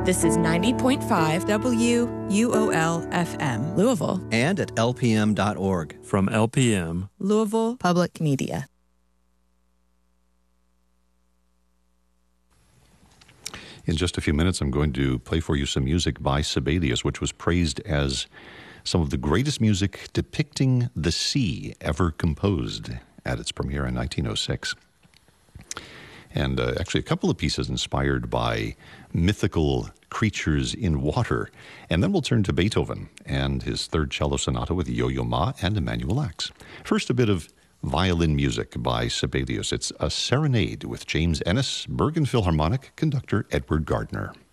This is 90.5 WUOL-FM, Louisville. And at lpm.org. From LPM, Louisville Public Media. In just a few minutes, I'm going to play for you some music by Sibelius, which was praised as some of the greatest music depicting the sea ever composed at its premiere in 1906. And actually a couple of pieces inspired by mythical creatures in water. And then we'll turn to Beethoven and his third cello sonata with Yo-Yo Ma and Emanuel Ax. First, a bit of violin music by Sibelius. It's a serenade with James Ennis, Bergen Philharmonic conductor Edward Gardner.